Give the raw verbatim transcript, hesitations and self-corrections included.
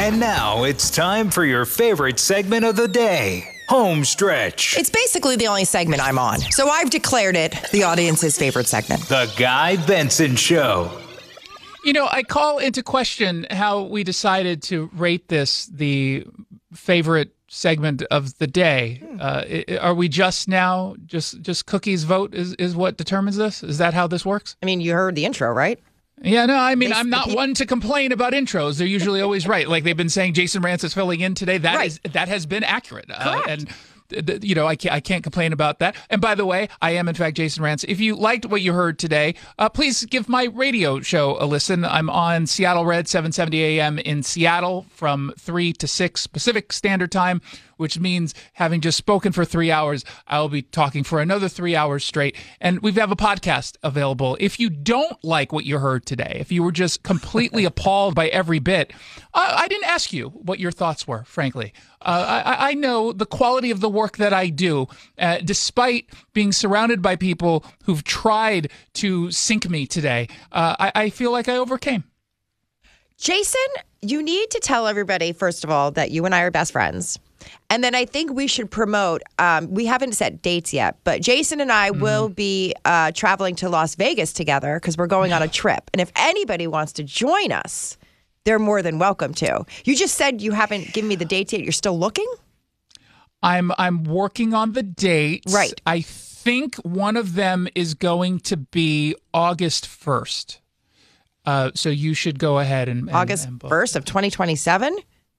And now it's time for your favorite segment of the day, Home Stretch. It's basically the only segment I'm on, so I've declared it the audience's favorite segment. The Guy Benson Show. You know, I call into question how we decided to rate this the favorite segment of the day. Uh, are we just now, just just Cookie's vote is, is what determines this? Is that how this works? I mean, you heard the intro, right? Yeah, no, I mean, They- I'm not the- one to complain about intros. They're usually always right. Like they've been saying Jason Rance is filling in today. That Right. is that has been accurate. Uh, Correct. and th- th- you know, I can't, I can't complain about that. And by the way, I am in fact Jason Rance. If you liked what you heard today, uh, please give my radio show a listen. I'm on Seattle Red, seven seventy a.m. in Seattle from three to six Pacific Standard Time, which means having just spoken for three hours, I'll be talking for another three hours straight. And we have a podcast available. If you don't like what you heard today, if you were just completely appalled by every bit, I, I didn't ask you what your thoughts were, frankly. Uh, I, I know the quality of the work that I do, uh, despite being surrounded by people who've tried to sink me today. Uh, I, I feel like I overcame. Jason, you need to tell everybody, first of all, that you and I are best friends. And then I think we should promote, um, we haven't set dates yet, but Jason and I mm-hmm. will be uh, traveling to Las Vegas together because we're going on a trip. And if anybody wants to join us, they're more than welcome to. You just said you haven't given me the dates yet. You're still looking? I'm I'm working on the dates. Right. I think one of them is going to be August first. Uh, so you should go ahead and, and August and book. first of twenty twenty-seven?